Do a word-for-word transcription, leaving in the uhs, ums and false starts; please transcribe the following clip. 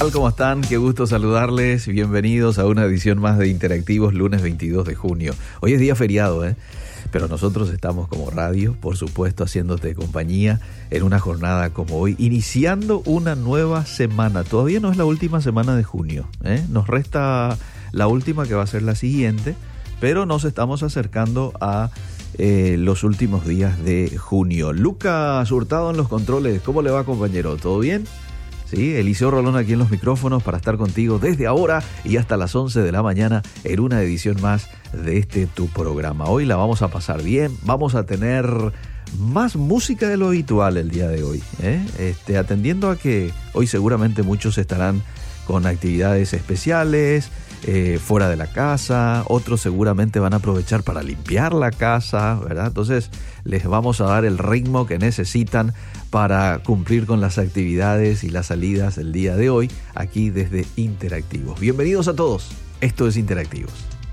tal? ¿Cómo están? Qué gusto saludarles. Bienvenidos a una edición más de Interactivos, lunes veintidós de junio. Hoy es día feriado, ¿eh? Pero nosotros estamos como radio, por supuesto, haciéndote compañía en una jornada como hoy, iniciando una nueva semana. Todavía no es la última semana de junio, ¿eh? Nos resta la última, que va a ser la siguiente, pero nos estamos acercando a eh, los últimos días de junio. Lucas Hurtado en los controles. ¿Cómo le va, compañero? ¿Todo bien? Sí, Eliseo Rolón aquí en los micrófonos para estar contigo desde ahora y hasta las once de la mañana en una edición más de este tu programa. Hoy la vamos a pasar bien, vamos a tener más música de lo habitual el día de hoy, ¿eh? Este, atendiendo a que hoy seguramente muchos estarán con actividades especiales, eh, fuera de la casa, otros seguramente van a aprovechar para limpiar la casa, ¿verdad? Entonces les vamos a dar el ritmo que necesitan para cumplir con las actividades y las salidas del día de hoy aquí desde Interactivos. Bienvenidos a todos, esto es Interactivos.